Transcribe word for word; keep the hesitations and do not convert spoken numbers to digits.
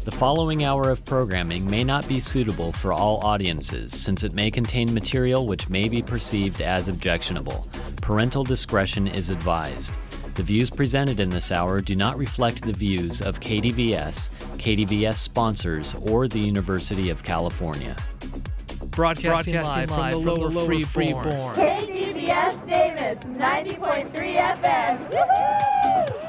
The following hour of programming may not be suitable for all audiences since it may contain material which may be perceived as objectionable. Parental discretion is advised. The views presented in this hour do not reflect the views of K D V S, K D V S sponsors, or the University of California. Broadcasting, Broadcasting live, live from the lower, from the lower freeborn. K D V S Davis, ninety point three F M. Woo-hoo!